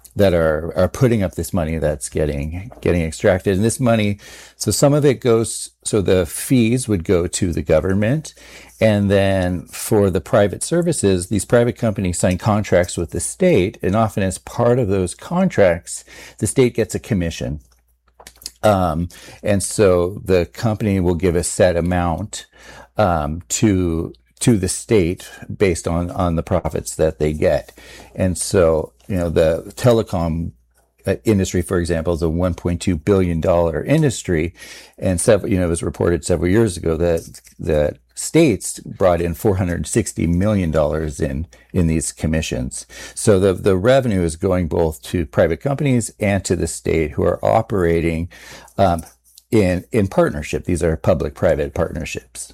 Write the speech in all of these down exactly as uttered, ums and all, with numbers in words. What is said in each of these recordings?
that are are putting up this money that's getting getting extracted. And this money, so some of it goes, so the fees would go to the government, and then for the private services, these private companies sign contracts with the state, and often as part of those contracts, the state gets a commission. Um, and so the company will give a set amount um, to to the state based on on the profits that they get. And so, you know, the telecom uh, industry, for example, is a one point two billion dollar industry, and several, you know, it was reported several years ago that that states brought in four hundred sixty million dollars in in these commissions. So the the revenue is going both to private companies and to the state, who are operating um, in in partnership. These are public-private partnerships.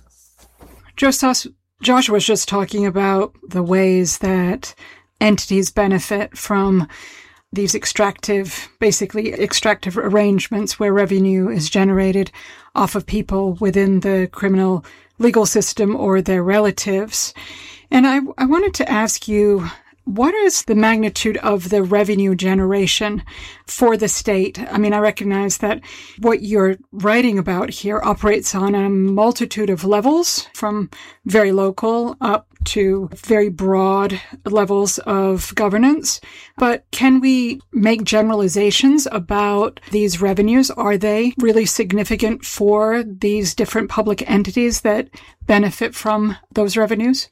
Josh, Josh was just talking about the ways that entities benefit from these extractive, basically extractive arrangements where revenue is generated off of people within the criminal legal system or their relatives. And I, I wanted to ask you, what is the magnitude of the revenue generation for the state? I mean, I recognize that what you're writing about here operates on a multitude of levels, from very local up to very broad levels of governance. But can we make generalizations about these revenues? Are they really significant for these different public entities that benefit from those revenues?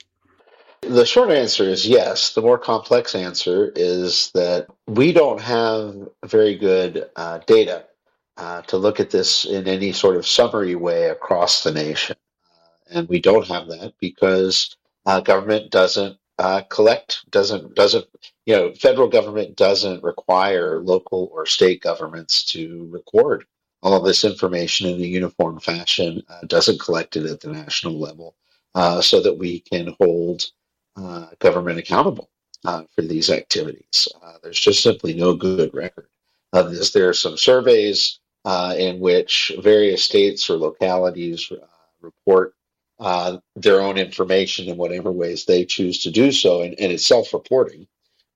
The short answer is yes. The more complex answer is that we don't have very good uh, data uh, to look at this in any sort of summary way across the nation. Uh, and we don't have that because uh, government doesn't uh, collect, doesn't, doesn't, you know, federal government doesn't require local or state governments to record all of this information in a uniform fashion, uh, doesn't collect it at the national level uh, so that we can hold Uh, government accountable uh, for these activities. Uh, there's just simply no good record of this. There are some surveys uh, in which various states or localities uh, report uh, their own information in whatever ways they choose to do so, and, and it's self-reporting,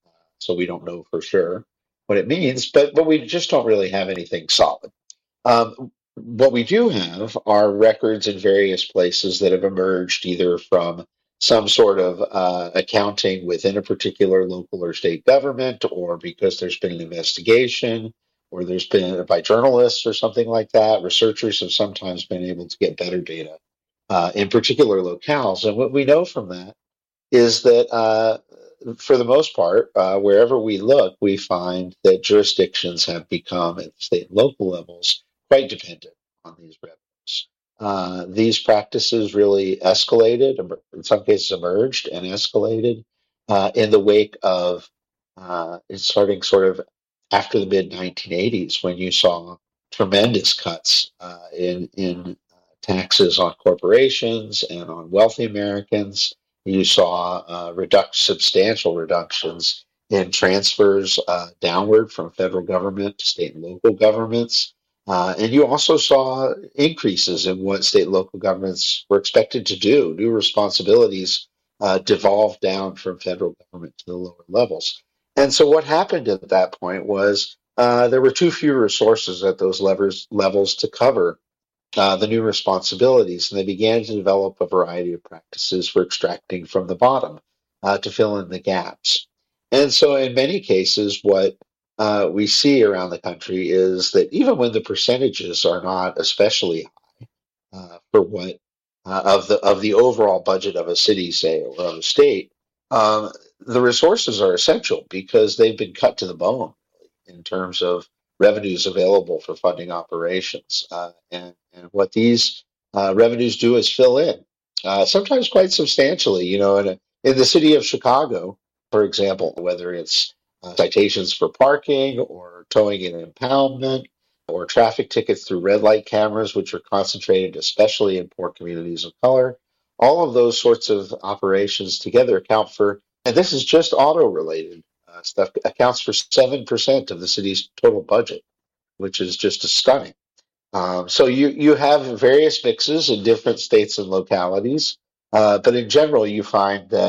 so we don't know for sure what it means, but, but we just don't really have anything solid. Um, what we do have are records in various places that have emerged either from some sort of uh, accounting within a particular local or state government, or because there's been an investigation, or there's been by journalists or something like that. Researchers have sometimes been able to get better data uh, in particular locales. And what we know from that is that uh, for the most part, uh, wherever we look, we find that jurisdictions have become, at the state and local levels, quite dependent on these revenues. Uh, these practices really escalated, in some cases emerged and escalated uh, in the wake of uh, starting sort of after the mid nineteen eighties, when you saw tremendous cuts uh, in, in taxes on corporations and on wealthy Americans. You saw uh, reduct, substantial reductions in transfers uh, downward from federal government to state and local governments. Uh, and you also saw increases in what state and local governments were expected to do. New responsibilities uh, devolved down from federal government to the lower levels. And so what happened at that point was uh, there were too few resources at those levers, levels to cover uh, the new responsibilities. And they began to develop a variety of practices for extracting from the bottom uh, to fill in the gaps. And so in many cases, what Uh, we see around the country is that even when the percentages are not especially high uh, for what uh, of the of the overall budget of a city, say, or of a state, um, the resources are essential because they've been cut to the bone in terms of revenues available for funding operations. Uh, and, and what these uh, revenues do is fill in, uh, sometimes quite substantially. You know, in, a, in the city of Chicago, for example, whether it's Uh, citations for parking or towing and impoundment or traffic tickets through red light cameras, which are concentrated especially in poor communities of color. All of those sorts of operations together account for, and this is just auto related uh, stuff, accounts for seven percent of the city's total budget, which is just stunning. Um, so you, you have various mixes in different states and localities, uh, but in general, you find that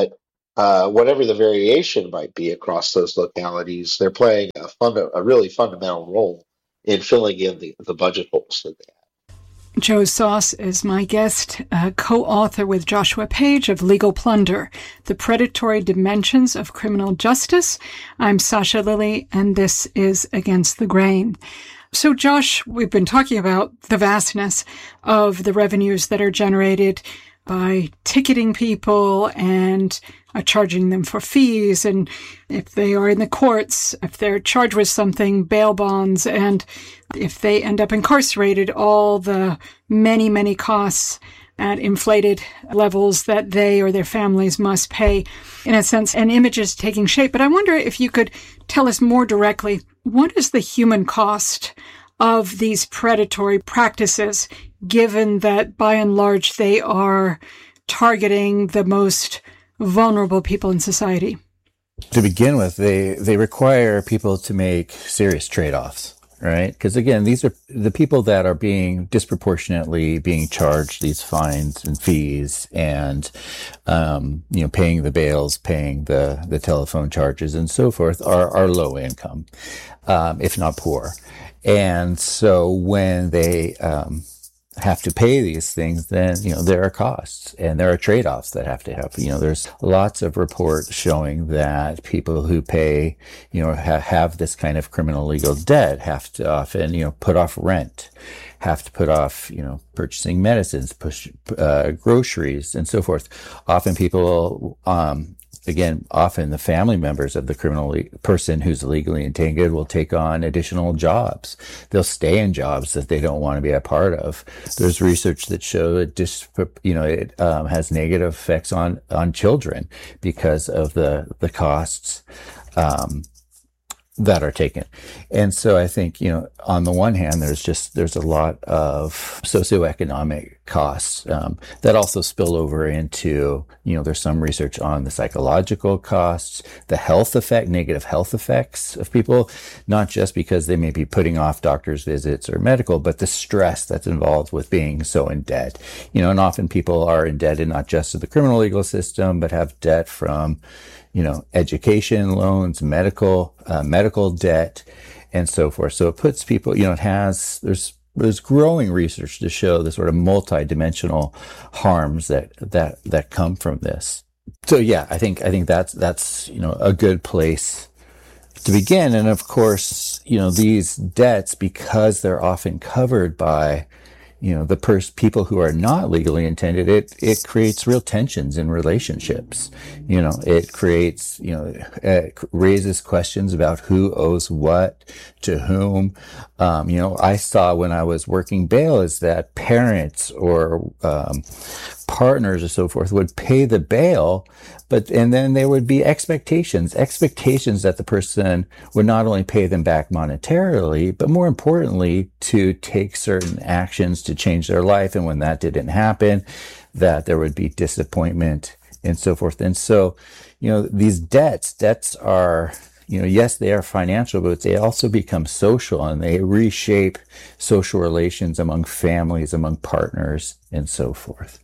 uh, whatever the variation might be across those localities, they're playing a, funda- a really fundamental role in filling in the, the budget holes that they have. Joe Soss is my guest, uh, co-author with Joshua Page of Legal Plunder, The Predatory Dimensions of Criminal Justice. I'm Sasha Lilley, and this is Against the Grain. So, Josh, we've been talking about the vastness of the revenues that are generated by ticketing people and uh, charging them for fees. And if they are in the courts, if they're charged with something, bail bonds, and if they end up incarcerated, all the many, many costs at inflated levels that they or their families must pay. In a sense, an image is taking shape. But I wonder if you could tell us more directly, what is the human cost of these predatory practices, given that by and large they are targeting the most vulnerable people in society? To begin with, they, they require people to make serious trade-offs, right? Because again, these are the people that are being disproportionately being charged these fines and fees and, um, you know, paying the bails, paying the, the telephone charges and so forth are, are low income, um, if not poor. And so when they, um, have to pay these things, then, you know, there are costs and there are trade-offs that have to happen. You know, there's lots of reports showing that people who pay, you know, ha- have this kind of criminal legal debt have to often, you know, put off rent, have to put off, you know, purchasing medicines, push, uh, groceries and so forth. Often people, um, Again, often the family members of the criminal le- person who's illegally entangled will take on additional jobs. They'll stay in jobs that they don't want to be a part of. There's research that show it dis- you know, it um, has negative effects on, on children because of the, the costs, um, that are taken. And so I think, you know, on the one hand, there's just, there's a lot of socioeconomic costs, um, that also spill over into, you know, there's some research on the psychological costs, the health effect, negative health effects of people, not just because they may be putting off doctor's visits or medical, but the stress that's involved with being so in debt. You know, and often people are indebted not just to the criminal legal system, but have debt from, you know, education loans, medical, uh, medical debt, and so forth. So it puts people, you know, it has, there's, there's growing research to show the sort of multidimensional harms that, that, that come from this. So yeah, I think, I think that's, that's, you know, a good place to begin. And of course, you know, these debts, because they're often covered by, you know, the pers- people who are not legally intended, it, it creates real tensions in relationships. You know, it creates, you know, it raises questions about who owes what to whom. Um, you know, I saw when I was working bail is that parents or, um, partners or so forth would pay the bail, but, and then there would be expectations, expectations that the person would not only pay them back monetarily, but more importantly, to take certain actions to change their life. And when that didn't happen, that there would be disappointment and so forth. And so, you know, these debts, debts are, you know, yes, they are financial, but they also become social and they reshape social relations among families, among partners, and so forth.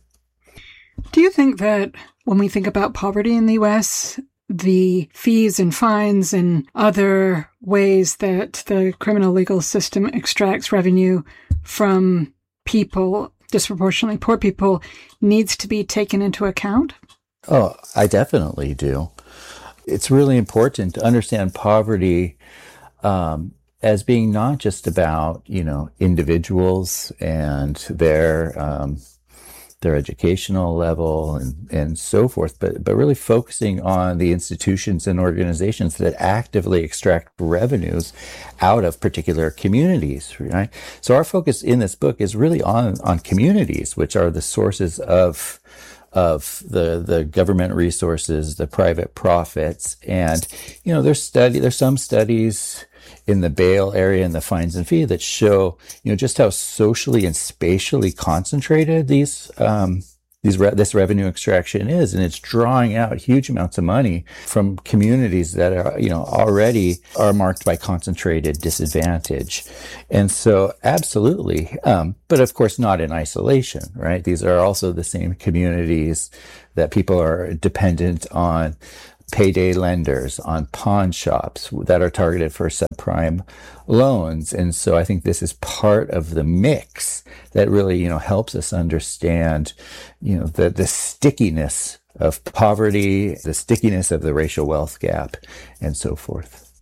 Do you think that when we think about poverty in the U S, the fees and fines and other ways that the criminal legal system extracts revenue from people, disproportionately poor people, needs to be taken into account? Oh, I definitely do. It's really important to understand poverty um, as being not just about, you know, individuals and their um, their educational level and, and so forth, but, but really focusing on the institutions and organizations that actively extract revenues out of particular communities, right? So our focus in this book is really on, on communities, which are the sources of of the, the government resources, the private profits. And, you know, there's study, there's some studies in the bail area and the fines and fee that show, you know, just how socially and spatially concentrated these, um, these re- this revenue extraction is, and it's drawing out huge amounts of money from communities that are, you know, already are marked by concentrated disadvantage. And so, absolutely, um, but of course, not in isolation, right? These are also the same communities that people are dependent on payday lenders, on pawn shops that are targeted for subprime loans. And so I think this is part of the mix that really, you know, helps us understand, you know, the, the stickiness of poverty, the stickiness of the racial wealth gap, and so forth.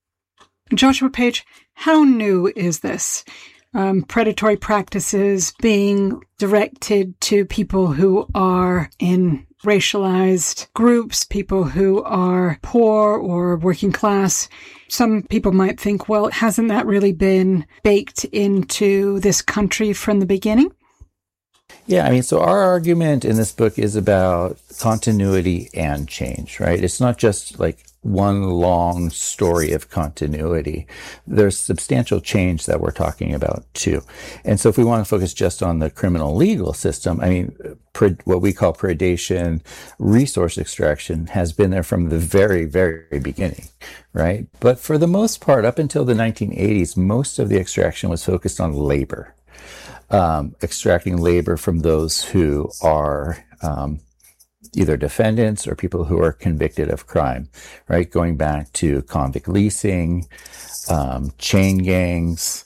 Joshua Page, how new is this? Um, predatory practices being directed to people who are in racialized groups, people who are poor or working class. Some people might think, well, hasn't that really been baked into this country from the beginning? Yeah, I mean, so our argument in this book is about continuity and change, right? It's not just like one long story of continuity. There's substantial change that we're talking about too. And so if we want to focus just on the criminal legal system, I mean, pre- what we call predation, resource extraction has been there from the very, very beginning, right? But for the most part, up until the nineteen eighties, most of the extraction was focused on labor, um, extracting labor from those who are, um, either defendants or people who are convicted of crime, right? Going back to convict leasing, um, chain gangs,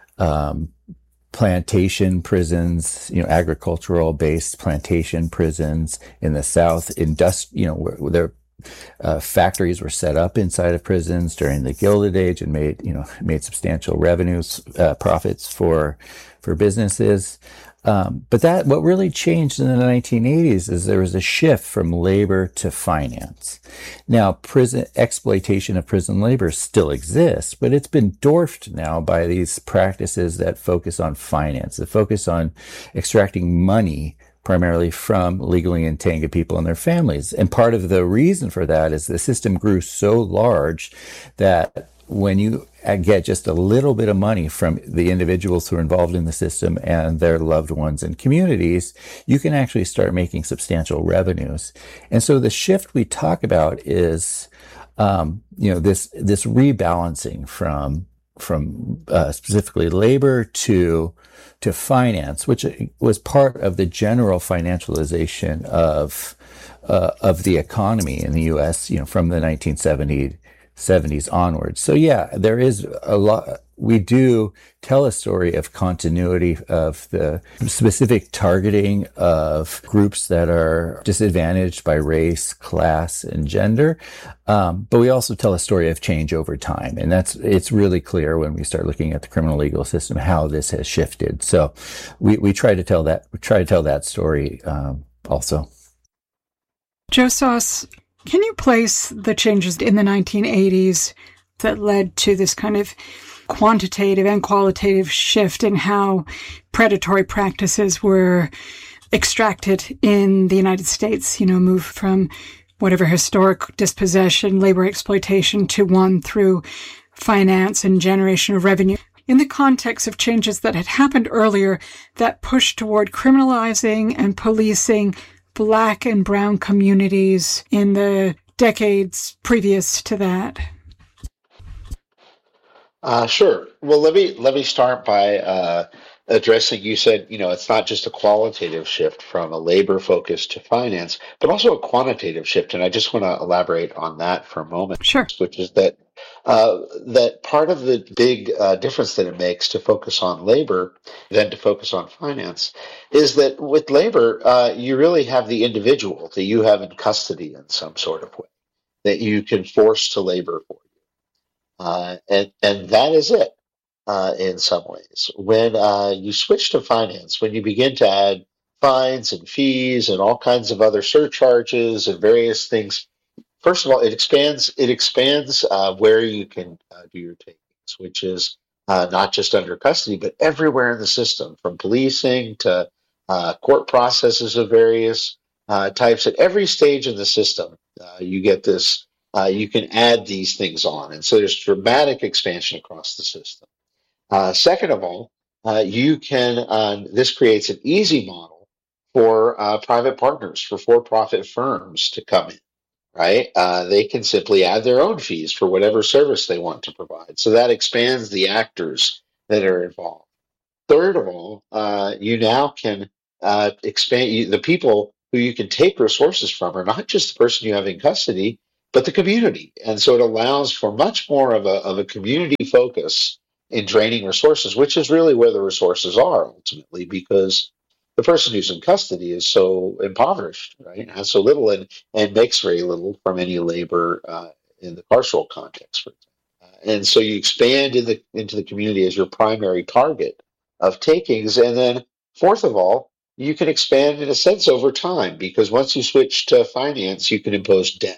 um, plantation prisons, you know, agricultural-based plantation prisons in the South. Indust, you know, where, where their uh, factories were set up inside of prisons during the Gilded Age and made, you know, made substantial revenues, uh, profits for for businesses. Um, but that, what really changed in the nineteen eighties is there was a shift from labor to finance. Now, prison exploitation of prison labor still exists, but it's been dwarfed now by these practices that focus on finance, that focus on extracting money primarily from legally entangled people and their families. And part of the reason for that is the system grew so large that when you get just a little bit of money from the individuals who are involved in the system and their loved ones and communities, you can actually start making substantial revenues. And so the shift we talk about is, um, you know, this this rebalancing from from uh, specifically labor to to finance, which was part of the general financialization of uh, of the economy in the U S, you know, from the nineteen seventies onwards. So yeah, there is a lot. We do tell a story of continuity of the specific targeting of groups that are disadvantaged by race, class, and gender. Um, but we also tell a story of change over time. And that's, it's really clear when we start looking at the criminal legal system, how this has shifted. So we, we try to tell that, we try to tell that story, um, also. Joe Soss, can you place the changes in the nineteen eighties that led to this kind of quantitative and qualitative shift in how predatory practices were extracted in the United States, you know, move from whatever historic dispossession, labor exploitation, to one through finance and generation of revenue, in the context of changes that had happened earlier that pushed toward criminalizing and policing Black and brown communities in the decades previous to that? Uh, sure. Well, let me let me start by uh, addressing. You said, you know, it's not just a qualitative shift from a labor focus to finance, but also a quantitative shift. And I just want to elaborate on that for a moment. Sure. Which is that uh, that part of the big uh, difference that it makes to focus on labor than to focus on finance is that with labor, uh, you really have the individual that you have in custody in some sort of way that you can force to labor for you. Uh, and, and that is it uh, in some ways. When uh, you switch to finance, when you begin to add fines and fees and all kinds of other surcharges and various things, first of all, it expands it expands uh, where you can uh, do your takings, which is uh, not just under custody, but everywhere in the system, from policing to uh, court processes of various uh, types. At every stage in the system, uh, you get this. Uh, you can add these things on, and so there's dramatic expansion across the system. Uh, second of all, uh, you can. Um, this creates an easy model for uh, private partners, for for-profit firms to come in, right? Uh, they can simply add their own fees for whatever service they want to provide. So that expands the actors that are involved. Third of all, uh, you now can uh, expand you, the people who you can take resources from are not just the person you have in custody, but the community. And so it allows for much more of a, of a community focus in draining resources, which is really where the resources are ultimately, because the person who's in custody is so impoverished, right? Has so little and, and makes very little from any labor uh, in the carceral context, for example. Uh, and so you expand in the, into the community as your primary target of takings. And then, fourth of all, you can expand in a sense over time, because once you switch to finance, you can impose debt.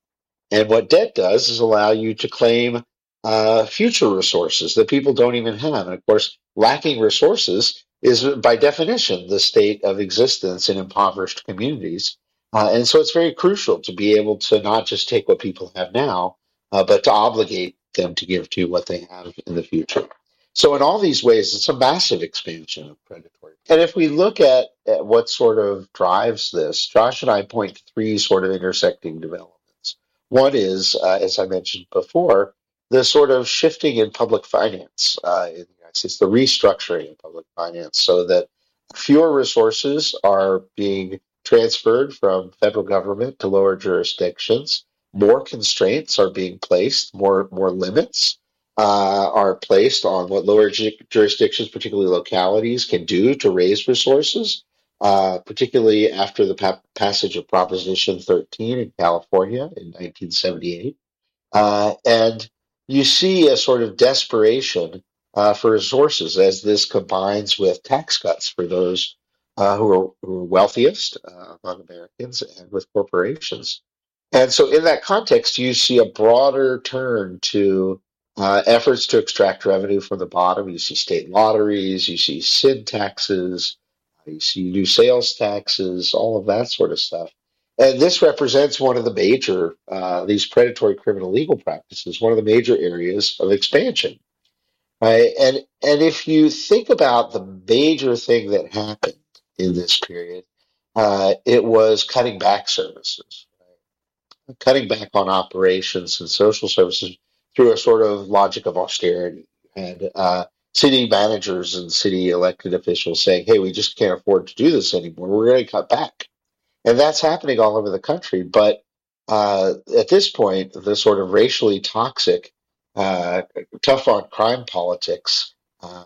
And what debt does is allow you to claim uh, future resources that people don't even have. And of course, lacking resources is by definition the state of existence in impoverished communities. Uh, and so it's very crucial to be able to not just take what people have now, uh, but to obligate them to give to what they have in the future. So in all these ways, it's a massive expansion of predatory. And if we look at, at what sort of drives this, Josh and I point to three sort of intersecting developments. One is, uh, as I mentioned before, the sort of shifting in public finance uh, in the United States, the restructuring of public finance, so that fewer resources are being transferred from federal government to lower jurisdictions. More constraints are being placed, more more limits uh, are placed on what lower ju- jurisdictions, particularly localities, can do to raise resources. Uh, particularly after the pa- passage of Proposition thirteen in California in nineteen seventy-eight. Uh, and you see a sort of desperation uh, for resources as this combines with tax cuts for those uh, who, are, who are wealthiest uh, among Americans and with corporations. And so, in that context, you see a broader turn to uh, efforts to extract revenue from the bottom. You see state lotteries, you see sin taxes, you see new sales taxes, all of that sort of stuff. And this represents one of the major, uh, these predatory criminal legal practices, one of the major areas of expansion. Right? And, and if you think about the major thing that happened in this period, uh, it was cutting back services, right? Cutting back on operations and social services through a sort of logic of austerity. And uh, city managers and city elected officials saying, hey, we just can't afford to do this anymore. We're going to cut back. And that's happening all over the country. But uh, at this point, the sort of racially toxic, uh, tough on crime politics, uh,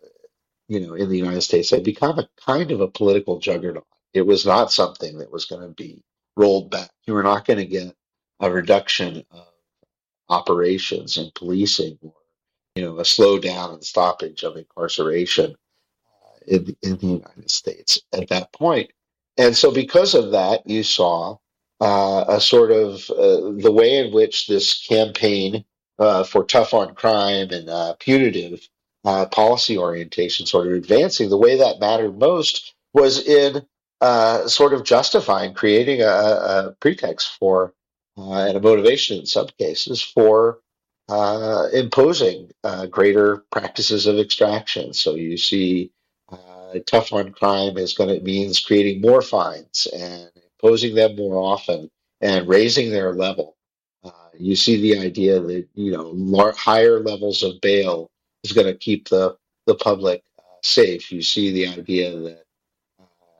you know, in the United States had become a kind of a political juggernaut. It was not something that was going to be rolled back. You were not going to get a reduction of operations and policing, or you know, a slowdown and stoppage of incarceration uh, in, in the United States at that point. And so, because of that, you saw uh, a sort of uh, the way in which this campaign uh, for tough on crime and uh, punitive uh, policy orientation sort of advancing. The way that mattered most was in uh, sort of justifying, creating a, a pretext for uh, and a motivation in some cases for uh, imposing uh, greater practices of extraction. So you see uh, tough on crime is going to means creating more fines and imposing them more often and raising their level. Uh, you see the idea that you know lar- higher levels of bail is going to keep the the public uh, safe. You see the idea that uh,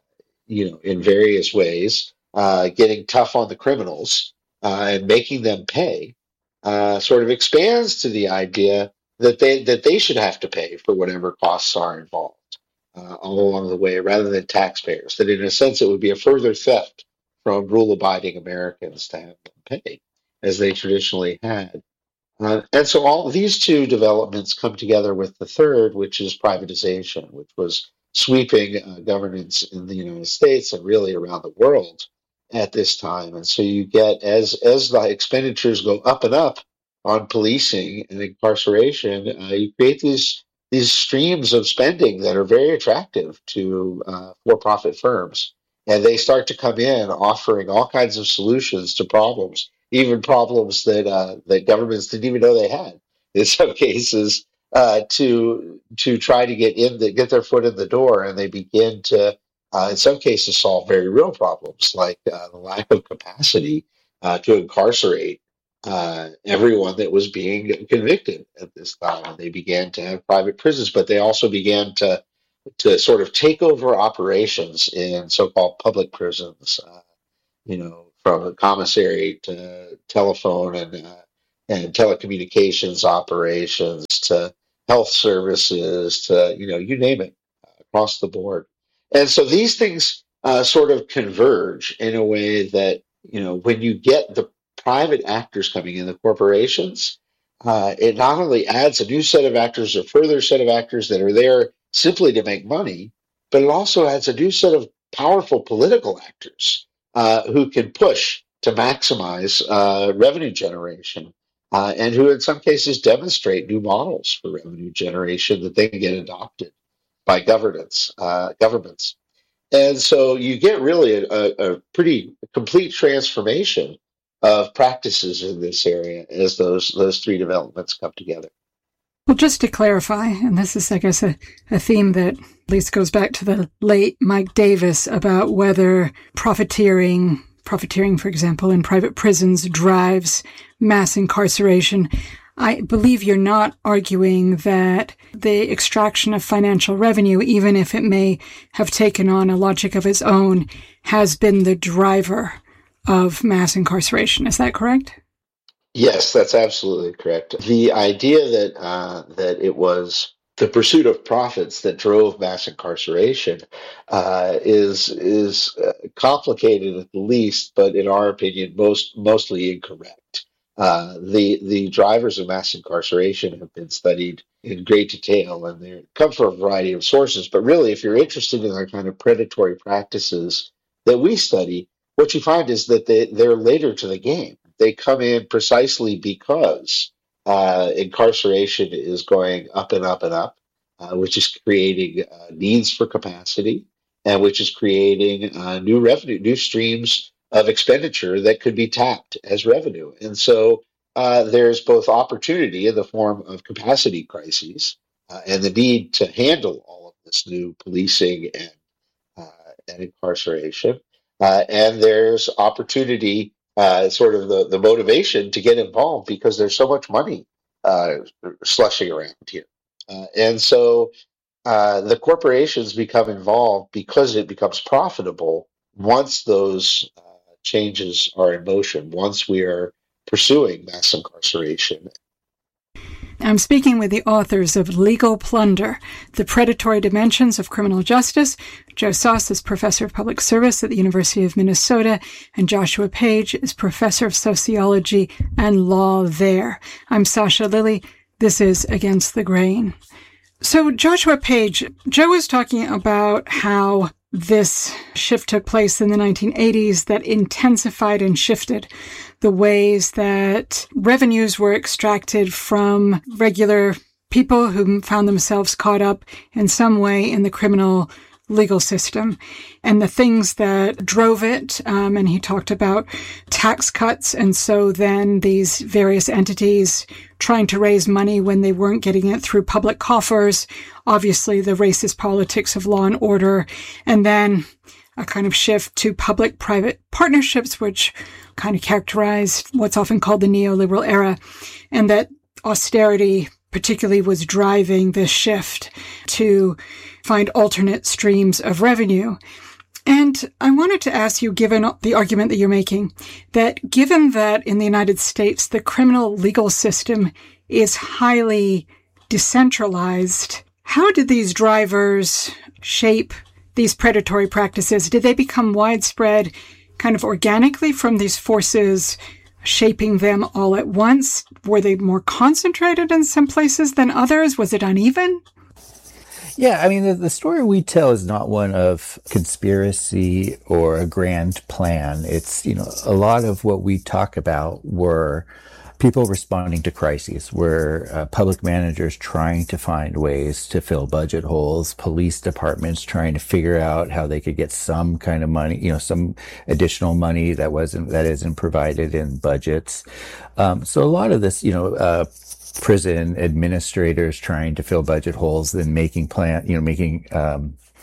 you know in various ways uh, getting tough on the criminals uh, and making them pay uh, sort of expands to the idea that they that they should have to pay for whatever costs are involved uh, all along the way, rather than taxpayers. That in a sense it would be a further theft from rule-abiding Americans to have them pay, as they traditionally had. Uh, and so all these two developments come together with the third, which is privatization, which was sweeping uh, governance in the United States and really around the world at this time. And so you get, as as the expenditures go up and up on policing and incarceration, uh, you create these these streams of spending that are very attractive to uh, for-profit firms. And they start to come in offering all kinds of solutions to problems, even problems that uh, that governments didn't even know they had in some cases, uh, to to try to get in the, get their foot in the door, and they begin to uh, in some cases solve very real problems like uh, the lack of capacity uh, to incarcerate uh, everyone that was being convicted at this time. And they began to have private prisons, but they also began to to sort of take over operations in so-called public prisons. Uh, you know, from a commissary to telephone and uh, and telecommunications operations to health services to, you know, you name it, uh, across the board. And so these things uh, sort of converge in a way that, you know, when you get the private actors coming in, the corporations, uh, it not only adds a new set of actors, a further set of actors that are there simply to make money, but it also adds a new set of powerful political actors uh, who can push to maximize uh, revenue generation, uh, and who in some cases demonstrate new models for revenue generation that then get adopted by governance, uh, governments. And so you get really a, a pretty complete transformation of practices in this area as those those three developments come together. Well, just to clarify, and this is, I guess, a, a theme that at least goes back to the late Mike Davis about whether profiteering, profiteering, for example, in private prisons drives mass incarceration. I believe you're not arguing that the extraction of financial revenue, even if it may have taken on a logic of its own, has been the driver of mass incarceration. Is that correct? Yes, that's absolutely correct. The idea that uh, that it was the pursuit of profits that drove mass incarceration uh, is is uh, complicated at the least, but in our opinion, most mostly incorrect. Uh, the the drivers of mass incarceration have been studied in great detail, and they come from a variety of sources. But really, if you're interested in the kind of predatory practices that we study, what you find is that they, they're later to the game. They come in precisely because uh, incarceration is going up and up and up, uh, which is creating uh, needs for capacity, and which is creating uh, new revenue, new streams of expenditure that could be tapped as revenue. And so uh, there's both opportunity in the form of capacity crises uh, and the need to handle all of this new policing and, uh, and incarceration. Uh, and there's opportunity, uh, sort of the, the motivation to get involved because there's so much money uh, slushing around here. Uh, and so uh, the corporations become involved because it becomes profitable once those uh, changes are in motion, once we are pursuing mass incarceration. I'm speaking with the authors of Legal Plunder, The Predatory Dimensions of Criminal Justice. Joe Soss is professor of public service at the University of Minnesota, and Joshua Page is professor of sociology and law there. I'm Sasha Lilly. This is Against the Grain. So, Joshua Page, Joe was talking about how this shift took place in the nineteen eighties that intensified and shifted the ways that revenues were extracted from regular people who found themselves caught up in some way in the criminal legal system, and the things that drove it. Um, and he talked about tax cuts. And so then these various entities trying to raise money when they weren't getting it through public coffers, obviously the racist politics of law and order, and then a kind of shift to public-private partnerships, which kind of characterized what's often called the neoliberal era, and that austerity particularly was driving this shift to find alternate streams of revenue. And I wanted to ask you, given the argument that you're making, that given that in the United States, the criminal legal system is highly decentralized, how did these drivers shape these predatory practices? Did they become widespread kind of organically from these forces shaping them all at once? Were they more concentrated in some places than others? Was it uneven? Yeah, I mean, the, the story we tell is not one of conspiracy or a grand plan. It's, you know, a lot of what we talk about were people responding to crises, were uh, public managers trying to find ways to fill budget holes, police departments trying to figure out how they could get some kind of money, you know, some additional money that wasn't, that isn't provided in budgets. Um, so a lot of this, you know, uh, prison administrators trying to fill budget holes and making plan, you know, making, um,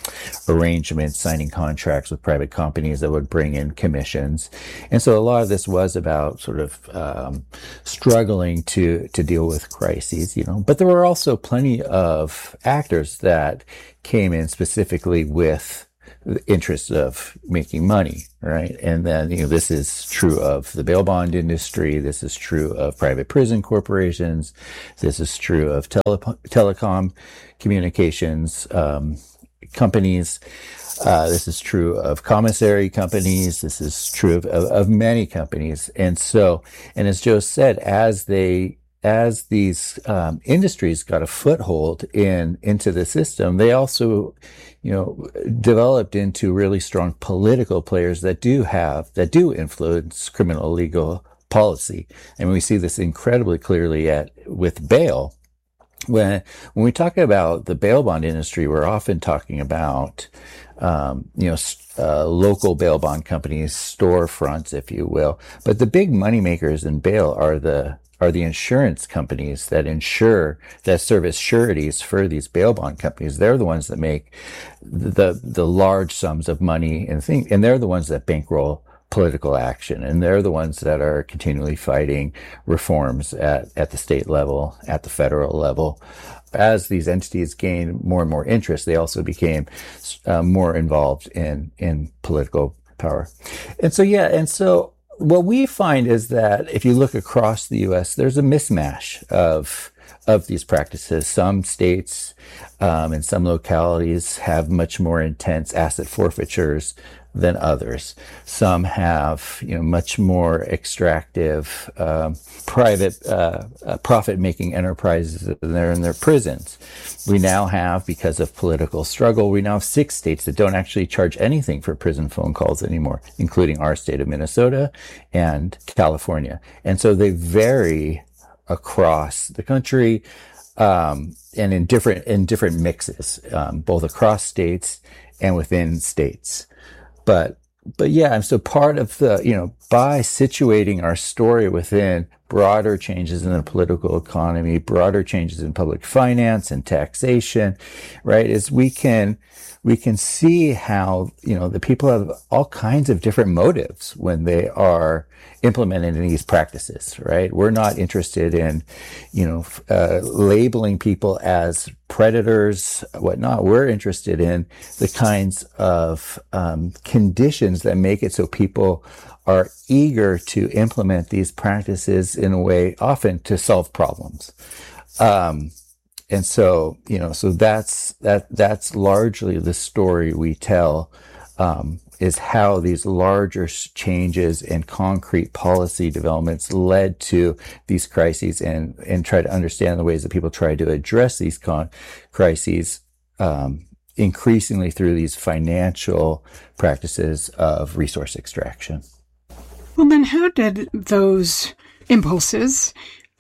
arrangements, signing contracts with private companies that would bring in commissions. And so a lot of this was about sort of um, struggling to to deal with crises, you know. But there were also plenty of actors that came in specifically with the interest of making money, right? And then, you know, this is true of the bail bond industry. This is true of private prison corporations. This is true of tele- telecom communications um, companies. Uh, this is true of commissary companies. This is true of, of, of many companies. And so, and as Joe said, as they as these um, industries got a foothold in into the system, they also, you know, developed into really strong political players that do have that do influence criminal legal policy. And we see this incredibly clearly at with bail. When when we talk about the bail bond industry, we're often talking about um, you know uh, local bail bond companies, storefronts, if you will. But the big moneymakers in bail are the are the insurance companies that insure, that serve as sureties for these bail bond companies. They're the ones that make the the large sums of money and thing, and they're the ones that bankroll political action, and they're the ones that are continually fighting reforms at, at the state level, at the federal level. As these entities gain more and more interest, they also became uh, more involved in in political power. And so, yeah, and so what we find is that if you look across the U S, there's a mismatch of of these practices. Some states um, and some localities have much more intense asset forfeitures than others. Some have, you know, much more extractive um, private uh, uh, profit-making enterprises than they're in their prisons. We now have, because of political struggle, we now have six states that don't actually charge anything for prison phone calls anymore, including our state of Minnesota and California. And so they vary across the country um, and in different in different mixes, um, both across states and within states. But, but yeah, and so part of the, you know, by situating our story within broader changes in the political economy, broader changes in public finance and taxation, right, is we can, we can see how, you know, the people have all kinds of different motives when they are implementing these practices, right? We're not interested in, you know, uh, labeling people as predators, whatnot. We're interested in the kinds of um, conditions that make it so people are eager to implement these practices in a way, often to solve problems. Um, and so, you know, so that's that that's largely the story we tell. Um, is how these larger changes and concrete policy developments led to these crises, and, and try to understand the ways that people try to address these con- crises um, increasingly through these financial practices of resource extraction. Well, then how did those impulses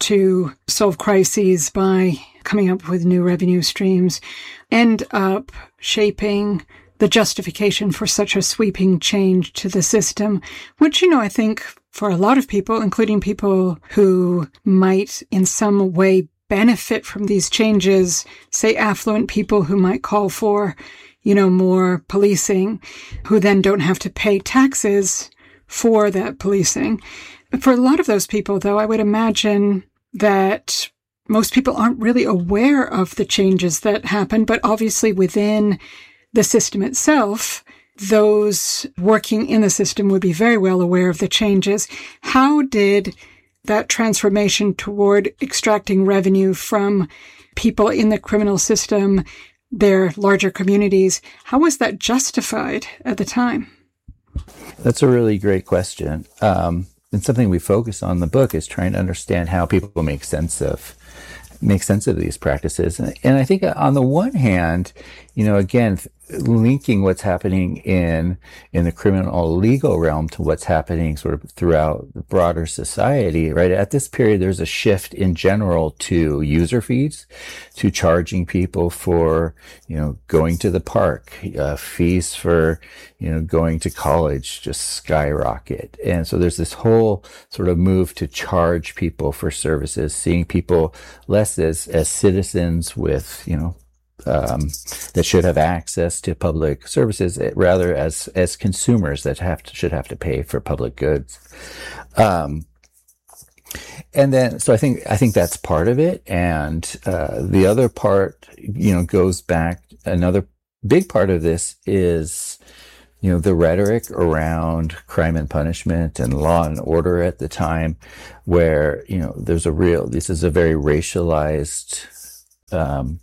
to solve crises by coming up with new revenue streams end up shaping the justification for such a sweeping change to the system, which, you know, I think for a lot of people, including people who might in some way benefit from these changes, say affluent people who might call for, you know, more policing, who then don't have to pay taxes for that policing. For a lot of those people, though, I would imagine that most people aren't really aware of the changes that happen, but obviously within the system itself, those working in the system would be very well aware of the changes. How did that transformation toward extracting revenue from people in the criminal system, their larger communities, how was that justified at the time? That's a really great question. Um, and something we focus on in the book is trying to understand how people make sense of make sense of these practices. And, and I think on the one hand, you know, again, linking what's happening in in the criminal legal realm to what's happening sort of throughout the broader society, right? At this period, there's a shift in general to user fees, to charging people for, you know, going to the park, uh, fees for, you know, going to college just skyrocket. And so there's this whole sort of move to charge people for services, seeing people less as, as citizens with, you know, um, that should have access to public services, eh, rather as as consumers that have to, should have to pay for public goods. Um, and then, so I think I think that's part of it, and uh, the other part, you know, goes back. Another big part of this is, you know, the rhetoric around crime and punishment and law and order at the time, where, you know, there's a real, this is a very racialized um,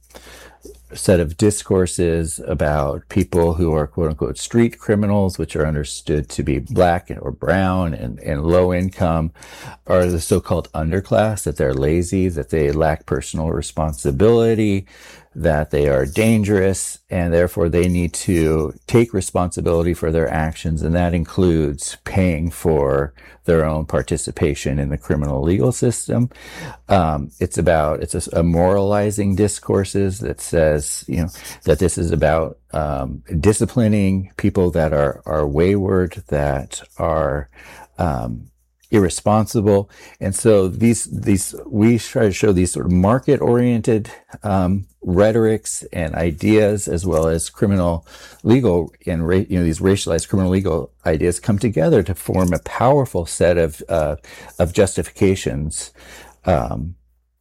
set of discourses about people who are quote unquote street criminals, which are understood to be black or brown and, and low income, or the so-called underclass, that they're lazy, that they lack personal responsibility, that they are dangerous, and therefore they need to take responsibility for their actions, and that includes paying for their own participation in the criminal legal system. Um, it's about, it's a, a moralizing discourses that says, you know, that this is about um, disciplining people that are, are wayward, that are um, irresponsible. And so these, these, we try to show these sort of market oriented, um, rhetorics and ideas, as well as criminal legal and, ra- you know, these racialized criminal legal ideas come together to form a powerful set of, uh, of justifications, um,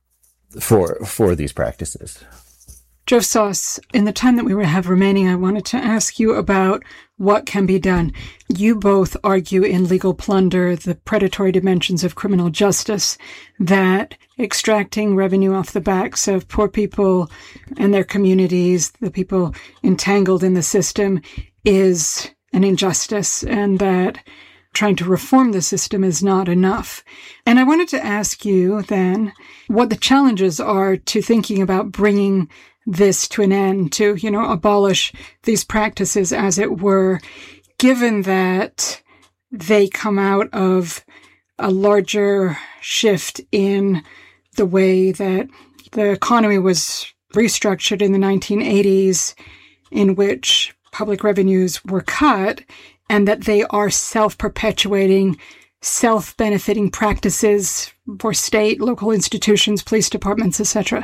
for, for these practices. Joe Soss, in the time that we have remaining, I wanted to ask you about what can be done. You both argue in Legal Plunder, The Predatory Dimensions of Criminal Justice, that extracting revenue off the backs of poor people and their communities, the people entangled in the system, is an injustice, and that trying to reform the system is not enough. And I wanted to ask you then what the challenges are to thinking about bringing this to an end, to, you know, abolish these practices, as it were, given that they come out of a larger shift in the way that the economy was restructured in the nineteen eighties, in which public revenues were cut, and that they are self-perpetuating, self-benefiting practices for state, local institutions, police departments, et cetera.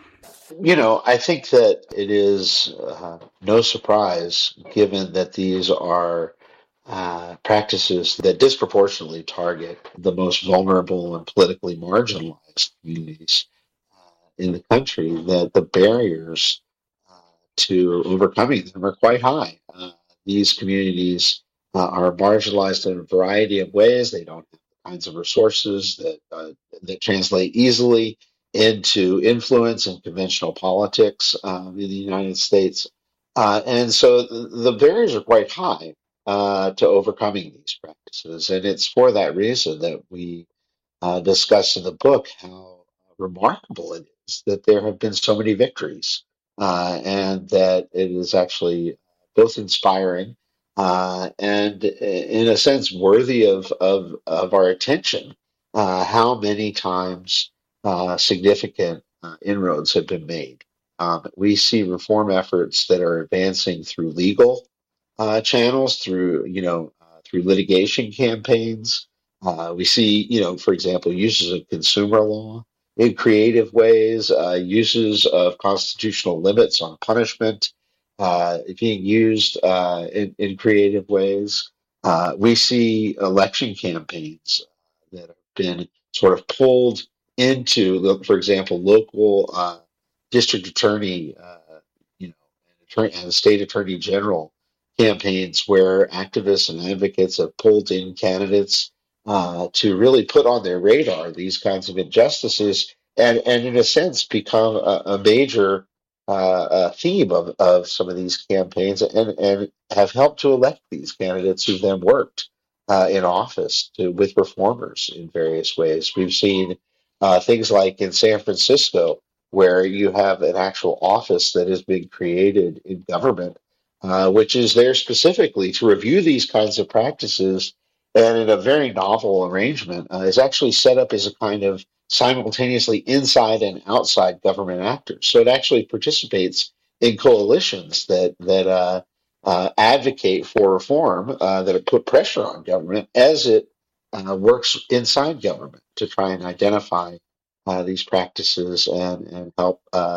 You know, I think that it is uh, no surprise, given that these are uh, practices that disproportionately target the most vulnerable and politically marginalized communities uh, in the country, that the barriers uh, to overcoming them are quite high. Uh, these communities uh, are marginalized in a variety of ways. They don't have the kinds of resources that uh, that translate easily into influence in conventional politics um, in the United States. Uh, and so the, the barriers are quite high uh, to overcoming these practices. And it's for that reason that we uh, discuss in the book how remarkable it is that there have been so many victories uh, and that it is actually both inspiring uh, and, in a sense, worthy of, of, of our attention. Uh, how many times Uh, significant uh, inroads have been made. Um, we see reform efforts that are advancing through legal uh, channels, through you know, uh, through litigation campaigns. Uh, we see, you know, for example, uses of consumer law in creative ways, uh, uses of constitutional limits on punishment uh, being used uh, in, in creative ways. Uh, we see election campaigns that have been sort of pulled into, for example, local uh, district attorney, uh, you know, and, attorney, and state attorney general campaigns, where activists and advocates have pulled in candidates uh, to really put on their radar these kinds of injustices, and, and in a sense, become a, a major uh, a theme of, of some of these campaigns, and, and have helped to elect these candidates who then worked uh, in office to, with reformers in various ways. We've seen Uh, things like in San Francisco, where you have an actual office that has been created in government, uh, which is there specifically to review these kinds of practices, and in a very novel arrangement, uh, is actually set up as a kind of simultaneously inside and outside government actors. So it actually participates in coalitions that that uh, uh, advocate for reform, uh, that put pressure on government as it uh, works inside government to try and identify uh, these practices and, and help uh,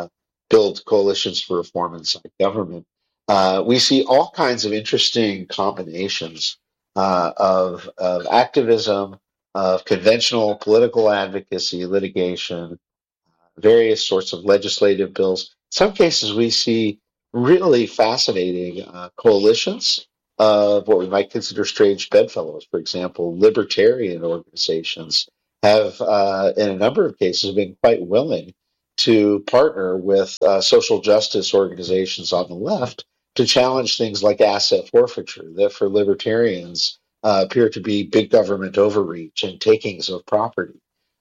build coalitions for reform inside government. Uh, we see all kinds of interesting combinations uh, of, of activism, of conventional political advocacy, litigation, various sorts of legislative bills. In some cases, we see really fascinating uh, coalitions of what we might consider strange bedfellows. For example, libertarian organizations have, uh, in a number of cases, been quite willing to partner with uh, social justice organizations on the left to challenge things like asset forfeiture, that for libertarians uh, appear to be big government overreach and takings of property.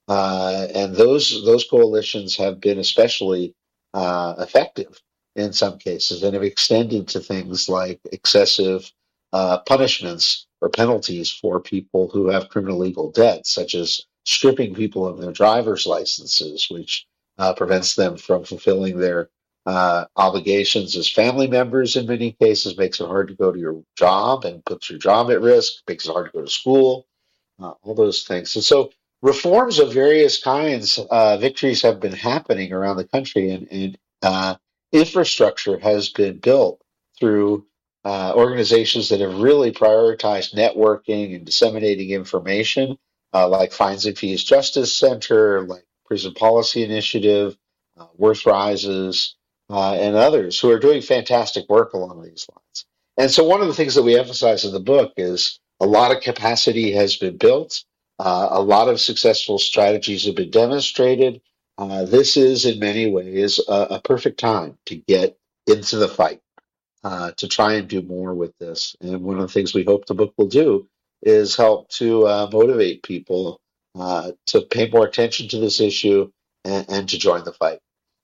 Uh, and those those coalitions have been especially uh, effective in some cases and have extended to things like excessive uh, punishments or penalties for people who have criminal legal debts, such as stripping people of their driver's licenses, which uh, prevents them from fulfilling their uh, obligations as family members in many cases, makes it hard to go to your job and puts your job at risk, makes it hard to go to school, uh, all those things. And so reforms of various kinds, uh, victories have been happening around the country, and, and uh, infrastructure has been built through uh, organizations that have really prioritized networking and disseminating information, uh, like Fines and Fees Justice Center, like Prison Policy Initiative, uh, Worth Rises, uh, and others who are doing fantastic work along these lines. And so one of the things that we emphasize in the book is a lot of capacity has been built. Uh, a lot of successful strategies have been demonstrated. Uh, this is, in many ways, a, a perfect time to get into the fight, uh, to try and do more with this. And one of the things we hope the book will do is help to uh, motivate people uh, to pay more attention to this issue and, and to join the fight.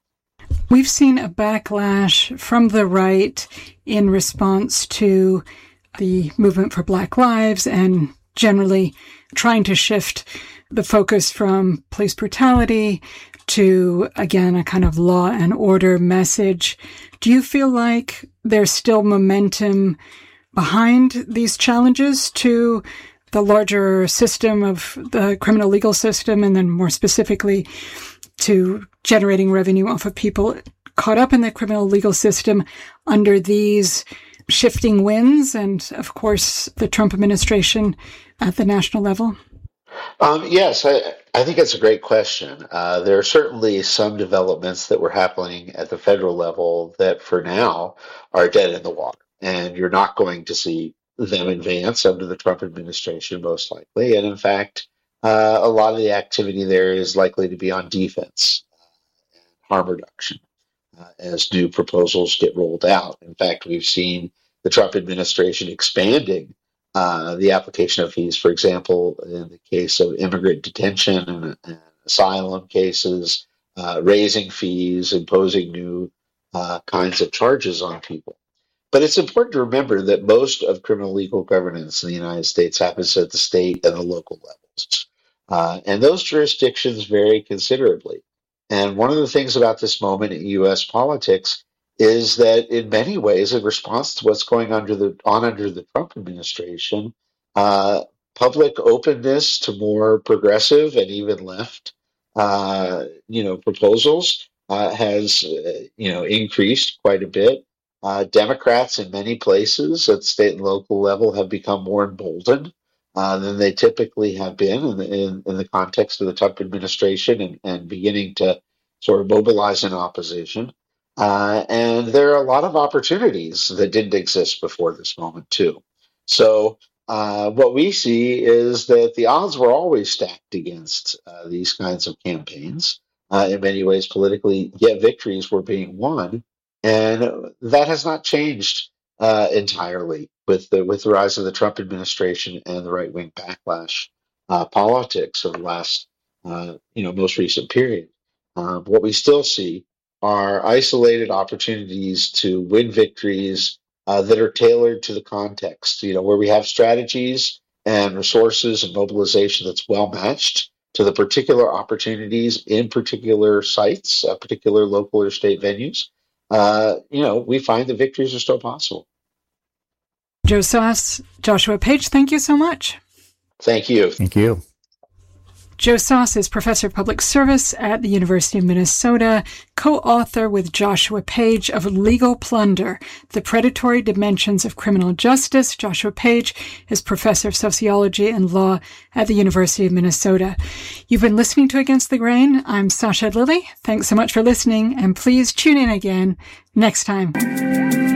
We've seen a backlash from the right in response to the movement for Black Lives and generally trying to shift the focus from police brutality to, again, a kind of law and order message. Do you feel like there's still momentum behind these challenges to the larger system of the criminal legal system, and then more specifically to generating revenue off of people caught up in the criminal legal system under these shifting winds and, of course, the Trump administration at the national level? Um, yes, I, I think that's a great question. Uh, there are certainly some developments that were happening at the federal level that for now are dead in the water, and you're not going to see them advance under the Trump administration, most likely. And in fact, uh, a lot of the activity there is likely to be on defense uh, and harm reduction uh, as new proposals get rolled out. In fact, we've seen the Trump administration expanding Uh, the application of fees, for example, in the case of immigrant detention and, and asylum cases, uh, raising fees, imposing new uh, kinds of charges on people. But it's important to remember that most of criminal legal governance in the United States happens at the state and the local levels. Uh, and those jurisdictions vary considerably. And one of the things about this moment in U S politics is that in many ways, in response to what's going under the, on under the Trump administration, uh, public openness to more progressive and even left, uh, you know, proposals uh, has, uh, you know, increased quite a bit. Uh, Democrats in many places at the state and local level have become more emboldened uh, than they typically have been in the, in, in the context of the Trump administration, and, and beginning to sort of mobilize in opposition. Uh, and there are a lot of opportunities that didn't exist before this moment, too. So uh, what we see is that the odds were always stacked against uh, these kinds of campaigns. Uh, in many ways, politically, yet victories were being won. And that has not changed uh, entirely with the, with the rise of the Trump administration and the right-wing backlash uh, politics of the last, uh, you know, most recent period. Uh, what we still see are isolated opportunities to win victories uh, that are tailored to the context, you know, where we have strategies and resources and mobilization that's well matched to the particular opportunities in particular sites, uh, particular local or state venues. Uh, you know, we find that victories are still possible. Joe Sass, Joshua Page, thank you so much. Thank you. Thank you. Joe Soss is professor of public service at the University of Minnesota, co-author with Joshua Page of Legal Plunder, The Predatory Dimensions of Criminal Justice. Joshua Page is professor of sociology and law at the University of Minnesota. You've been listening to Against the Grain. I'm Sasha Lilly. Thanks so much for listening, and please tune in again next time.